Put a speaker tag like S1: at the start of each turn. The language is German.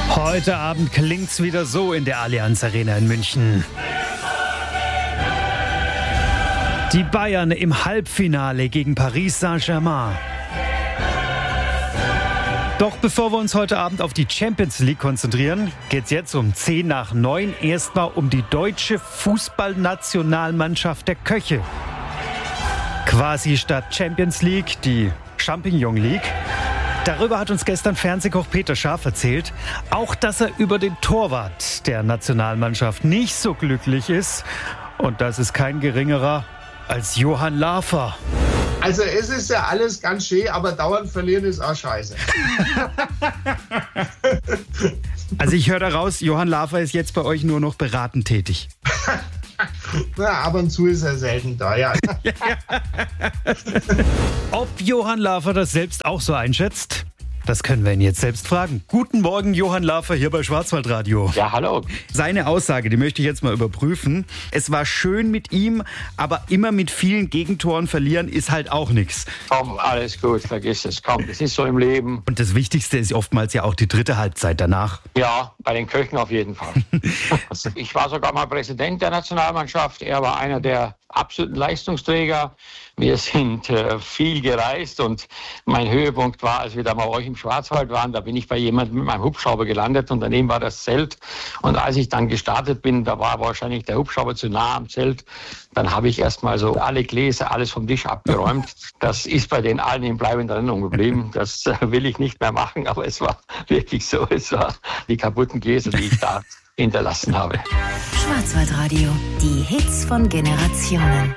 S1: Heute Abend klingt's wieder so in der Allianz Arena in München. Die Bayern im Halbfinale gegen Paris Saint-Germain. Doch bevor wir uns heute Abend auf die Champions League konzentrieren, geht's jetzt um 8:50 erstmal um die deutsche Fußballnationalmannschaft der Köche. Quasi statt Champions League die Champignon League. Darüber hat uns gestern Fernsehkoch Peter Scharf erzählt. Auch, dass er über den Torwart der Nationalmannschaft nicht so glücklich ist. Und das ist kein geringerer als Johann Lafer.
S2: Also es ist ja alles ganz schön, aber dauernd verlieren ist auch scheiße.
S1: Also ich höre daraus, Johann Lafer ist jetzt bei euch nur noch beratend tätig.
S2: Na, ab und zu ist er selten da, ja.
S1: Ob Johann Lafer das selbst auch so einschätzt? Das können wir ihn jetzt selbst fragen. Guten Morgen, Johann Lafer, hier bei Schwarzwaldradio.
S3: Ja, hallo.
S1: Seine Aussage, die möchte ich jetzt mal überprüfen. Es war schön mit ihm, aber immer mit vielen Gegentoren verlieren ist halt auch nichts.
S3: Komm, alles gut, vergiss es. Komm, das ist so im Leben.
S1: Und das Wichtigste ist oftmals ja auch die dritte Halbzeit danach.
S3: Ja, bei den Köchen auf jeden Fall. Ich war sogar mal Präsident der Nationalmannschaft. Er war einer der absoluten Leistungsträger. Wir sind viel gereist und mein Höhepunkt war, als wir da mal bei euch im Schwarzwald waren, da bin ich bei jemandem mit meinem Hubschrauber gelandet und daneben war das Zelt. Und als ich dann gestartet bin, da war wahrscheinlich der Hubschrauber zu nah am Zelt. Dann habe ich erstmal so alle Gläser, alles vom Tisch abgeräumt. Das ist bei den allen in bleibender Erinnerung geblieben. Das will ich nicht mehr machen, aber es war wirklich so. Es war die kaputten Gläser, die ich da hinterlassen habe.
S4: Schwarzwaldradio, die Hits von Generationen.